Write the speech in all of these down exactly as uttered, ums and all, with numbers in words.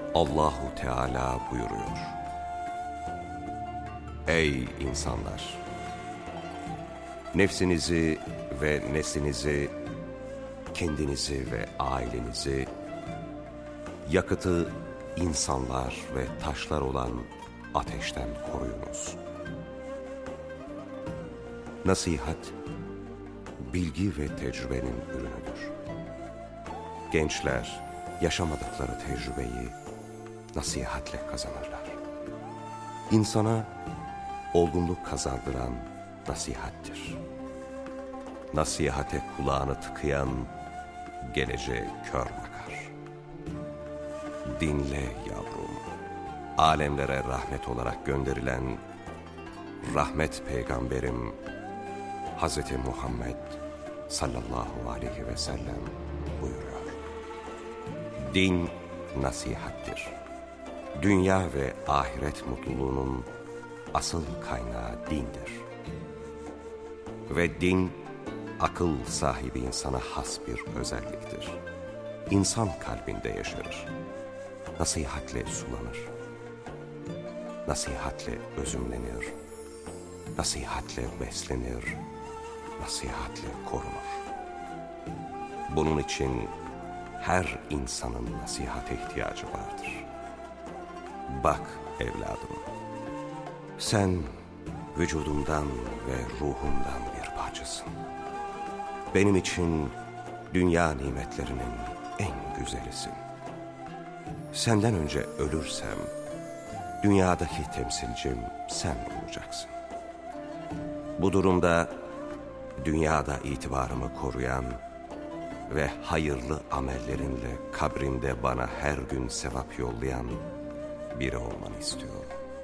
Allahu Teala buyuruyor: Ey insanlar! Nefsinizi ve neslinizi, kendinizi ve ailenizi, yakıtı insanlar ve taşlar olan ateşten koruyunuz. Nasihat, bilgi ve tecrübenin ürünüdür. Gençler, yaşamadıkları tecrübeyi nasihatle kazanırlar. İnsana olgunluk kazandıran nasihattir. Nasihate kulağını tıkayan geleceğe kör bakar. Dinle yavrum, alemlere rahmet olarak gönderilen rahmet peygamberim Hazreti Muhammed sallallahu aleyhi ve sellem buyuruyor: Din nasihattir. Dünya ve ahiret mutluluğunun asıl kaynağı dindir. Ve din, akıl sahibi insana has bir özelliktir. İnsan kalbinde yaşarır. Nasihatle sulanır. Nasihatle özümlenir. Nasihatle beslenir. Nasihatle korunur. Bunun için her insanın nasihate ihtiyacı vardır. Bak evladım, sen vücudumdan ve ruhumdan bir parçasın. Benim için dünya nimetlerinin en güzelisin. Senden önce ölürsem, dünyadaki temsilcim sen olacaksın. Bu durumda dünyada itibarımı koruyan ve hayırlı amellerinle kabrimde bana her gün sevap yollayan biri olmanı istiyorum.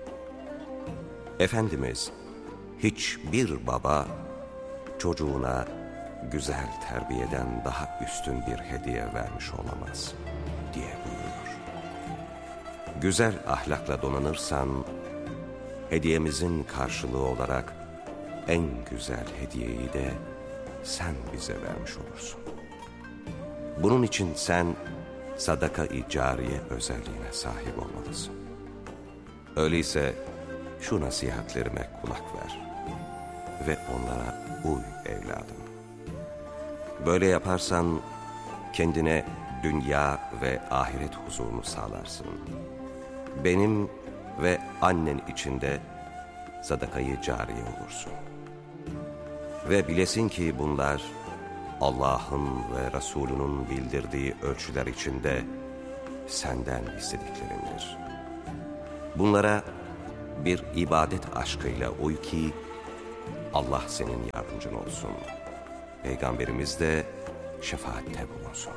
Efendimiz, hiçbir baba çocuğuna güzel terbiyeden daha üstün bir hediye vermiş olamaz diye buyuruyor. Güzel ahlakla donanırsan, hediyemizin karşılığı olarak en güzel hediyeyi de sen bize vermiş olursun. Bunun için sen sadaka-i cariye özelliğine sahip olmalısın. Öyleyse şu nasihatlerime kulak ver ve onlara uy evladım. Böyle yaparsan kendine dünya ve ahiret huzurunu sağlarsın. Benim ve annen için de sadakayı cariye olursun. Ve bilesin ki bunlar Allah'ın ve Resulünün bildirdiği ölçüler içinde senden istediklerindir. Bunlara bir ibadet aşkıyla uy ki Allah senin yardımcın olsun. Peygamberimiz de şefaatte bulunsun.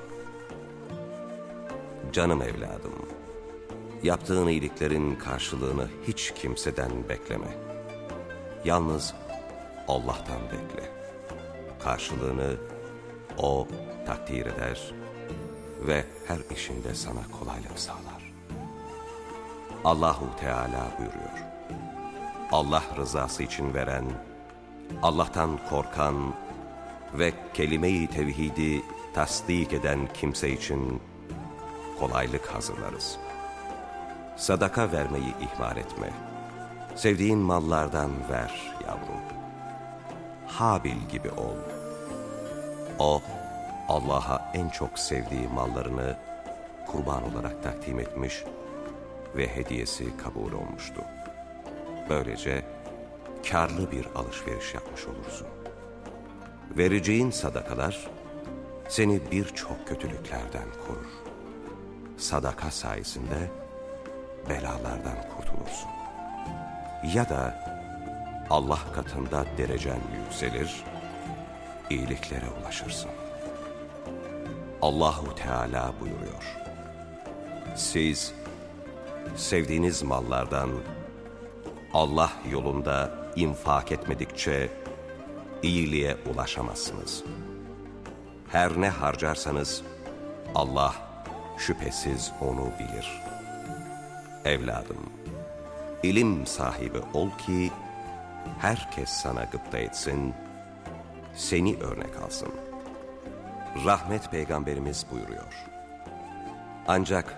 Canım evladım, yaptığın iyiliklerin karşılığını hiç kimseden bekleme. Yalnız Allah'tan bekle. Karşılığını O takdir eder ve her işinde sana kolaylık sağlar. Allahu Teala buyuruyor: Allah rızası için veren, Allah'tan korkan ve kelime-i tevhidi tasdik eden kimse için kolaylık hazırlarız. Sadaka vermeyi ihmal etme. Sevdiğin mallardan ver yavrum. Habil gibi ol. O, Allah'a en çok sevdiği mallarını kurban olarak takdim etmiş ve hediyesi kabul olmuştu. Böylece kârlı bir alışveriş yapmış olursun. Vereceğin sadakalar seni birçok kötülüklerden korur. Sadaka sayesinde belalardan kurtulursun. Ya da Allah katında derecen yükselir, iyiliklere ulaşırsın. Allahu Teala buyuruyor: Siz sevdiğiniz mallardan Allah yolunda infak etmedikçe iyiliğe ulaşamazsınız. Her ne harcarsanız Allah şüphesiz onu bilir. Evladım, ilim sahibi ol ki herkes sana gıpta etsin, seni örnek alsın. Rahmet Peygamberimiz buyuruyor: Ancak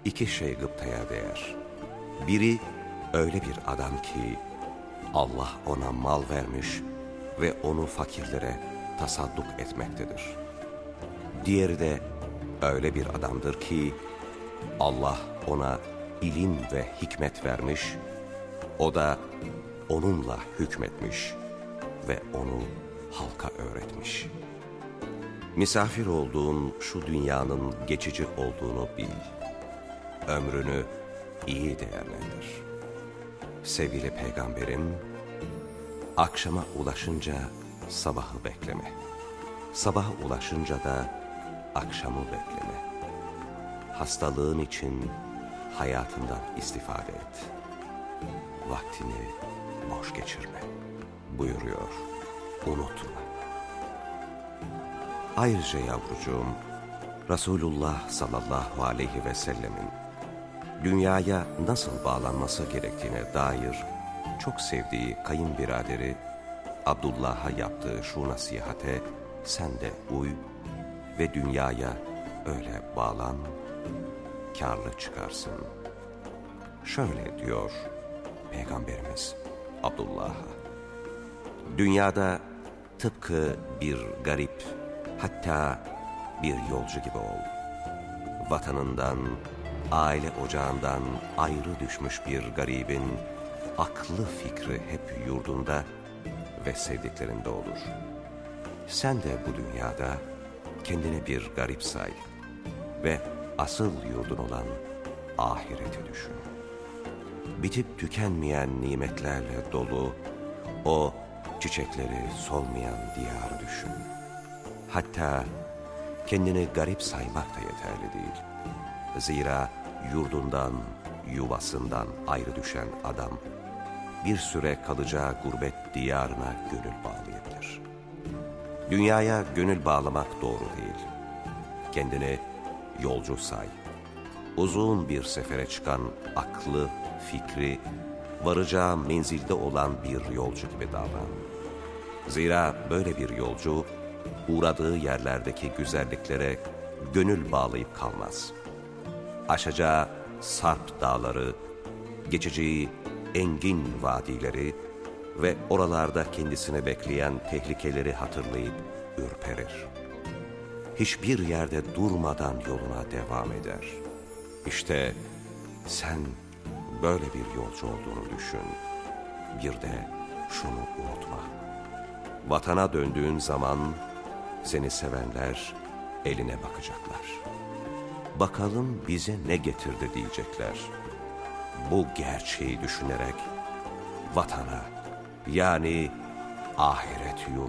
iki şey gıptaya değer. Biri öyle bir adam ki Allah ona mal vermiş ve onu fakirlere tasadduk etmektedir. Diğeri de öyle bir adamdır ki Allah ona ilim ve hikmet vermiş, o da onunla hükmetmiş ve onu halka öğretmiş. Misafir olduğun şu dünyanın geçici olduğunu bil. Ömrünü iyi değerlendir. Sevgili peygamberim, akşama ulaşınca sabahı bekleme. Sabaha ulaşınca da akşamı bekleme. Hastalığın için hayatından istifade et. Vaktini boş geçirme buyuruyor. Unutma. Ayrıca yavrucuğum, Resulullah sallallahu aleyhi ve sellemin dünyaya nasıl bağlanması gerektiğine dair çok sevdiği kayınbiraderi Abdullah'a yaptığı şu nasihate sen de uy ve dünyaya öyle bağlan, kârlı çıkarsın. Şöyle diyor Peygamberimiz Abdullah'a: dünyada tıpkı bir garip, hatta bir yolcu gibi ol. Vatanından, aile ocağından ayrı düşmüş bir garibin aklı fikri hep yurdunda ve sevdiklerinde olur. Sen de bu dünyada kendini bir garip say ve asıl yurdun olan ahireti düşün. Bitip tükenmeyen nimetlerle dolu o çiçekleri solmayan diyarı düşün. Hatta kendini garip saymak da yeterli değil. Zira yurdundan, yuvasından ayrı düşen adam bir süre kalacağı gurbet diyarına gönül bağlayabilir. Dünyaya gönül bağlamak doğru değil. Kendini yolcu say. Uzun bir sefere çıkan aklı, fikri, varacağı menzilde olan bir yolcu gibi davran. Zira böyle bir yolcu uğradığı yerlerdeki güzelliklere gönül bağlayıp kalmaz. Aşacağı sarp dağları, geçeceği engin vadileri ve oralarda kendisini bekleyen tehlikeleri hatırlayıp ürperir. Hiçbir yerde durmadan yoluna devam eder. İşte sen böyle bir yolcu olduğunu düşün. Bir de şunu unutma. Vatana döndüğün zaman seni sevenler eline bakacaklar. Bakalım bize ne getirdi diyecekler. Bu gerçeği düşünerek vatana, yani ahiret yurduna